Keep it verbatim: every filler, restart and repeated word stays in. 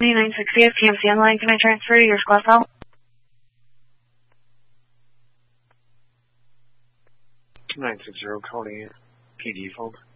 Company nine sixty is T M C on the line. Can I transfer to your squad call? nine sixty, Coney, P D phone.